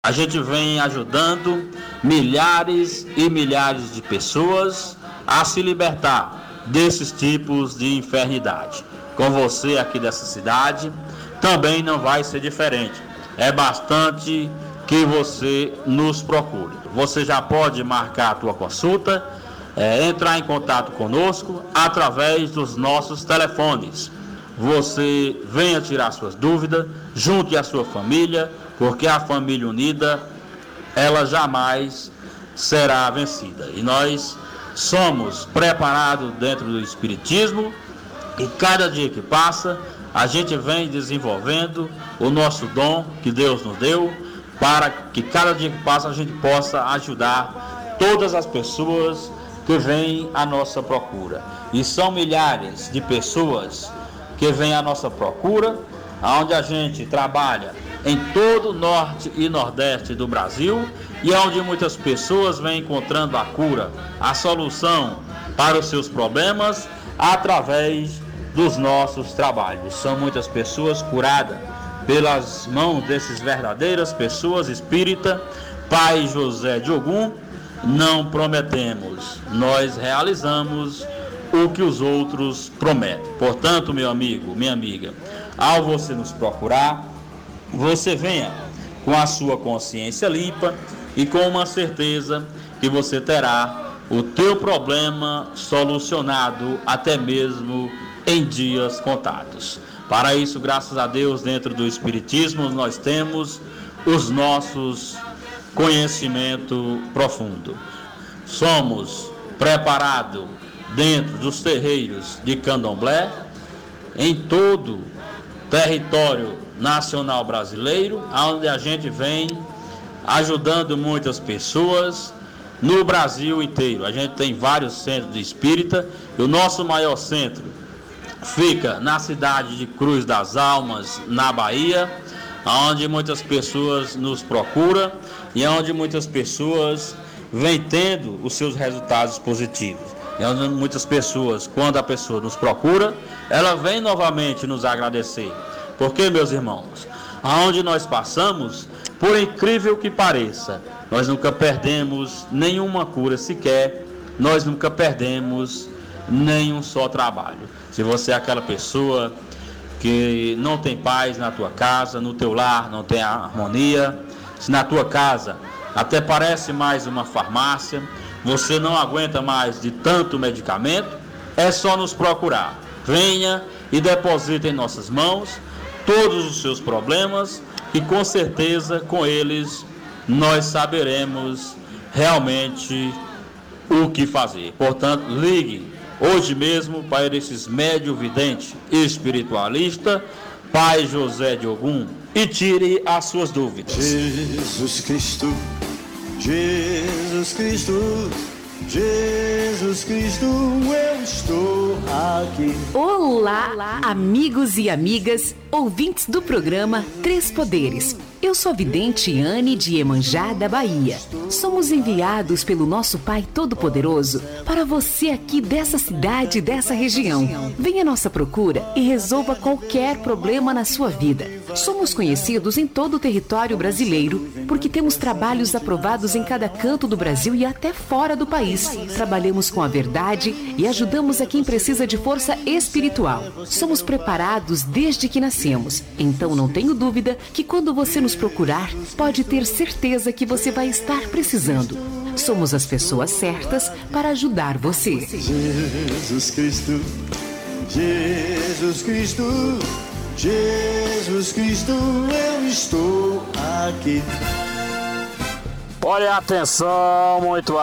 A gente vem ajudando milhares e milhares de pessoas a se libertar desses tipos de enfermidade. Com você aqui dessa cidade, também não vai ser diferente. É bastante que você nos procure. Você já pode marcar a tua consulta, entrar em contato conosco através dos nossos telefones. Você venha tirar suas dúvidas, junte a sua família, porque a família unida, ela jamais será vencida. E nós somos preparados dentro do Espiritismo, e cada dia que passa, a gente vem desenvolvendo o nosso dom que Deus nos deu, para que cada dia que passa a gente possa ajudar todas as pessoas que vêm à nossa procura. E são milhares de pessoas que vêm à nossa procura, onde a gente trabalha em todo o norte e nordeste do Brasil, e onde muitas pessoas vêm encontrando a cura, a solução para os seus problemas através dos nossos trabalhos. São muitas pessoas curadas pelas mãos desses verdadeiras pessoas espíritas. Pai José de Ogum, não prometemos, nós realizamos o que os outros prometem. Portanto, meu amigo, minha amiga, ao você nos procurar, você venha com a sua consciência limpa e com uma certeza que você terá o teu problema solucionado até mesmo em dias contados. Para isso, graças a Deus, dentro do Espiritismo, nós temos os nossos conhecimentos profundos. Somos preparados dentro dos terreiros de Candomblé, em todo o território nacional brasileiro, onde a gente vem ajudando muitas pessoas no Brasil inteiro. A gente tem vários centros de espírita, e o nosso maior centro fica na cidade de Cruz das Almas, na Bahia, onde muitas pessoas nos procuram e onde muitas pessoas vêm tendo os seus resultados positivos. E onde muitas pessoas, quando a pessoa nos procura, ela vem novamente nos agradecer. Porque, meus irmãos, aonde nós passamos, por incrível que pareça, nós nunca perdemos nenhuma cura sequer, nós nunca perdemos nenhum só trabalho. Se você é aquela pessoa que não tem paz na tua casa, no teu lar não tem harmonia, se na tua casa até parece mais uma farmácia, você não aguenta mais de tanto medicamento, é só nos procurar. Venha e deposite em nossas mãos todos os seus problemas, e com certeza com eles nós saberemos realmente o que fazer. Portanto, ligue hoje mesmo para esses médium vidente e espiritualista, Pai José de Ogum, e tire as suas dúvidas. Jesus Cristo, Jesus Cristo, Jesus Cristo, eu estou aqui. Olá, amigos e amigas, ouvintes do programa Três Poderes. Eu sou a vidente Anne de Iemanjá, da Bahia. Somos enviados pelo nosso Pai Todo-Poderoso para você aqui dessa cidade e dessa região. Venha à nossa procura e resolva qualquer problema na sua vida. Somos conhecidos em todo o território brasileiro porque temos trabalhos aprovados em cada canto do Brasil e até fora do país. Trabalhamos com a verdade e ajudamos a quem precisa de força espiritual. Somos preparados desde que nascemos. Então não tenho dúvida que quando você nos procurar, pode ter certeza que você vai estar precisando. Somos as pessoas certas para ajudar você. Jesus Cristo, Jesus Cristo, Jesus Cristo, eu estou aqui. Olha, atenção, muito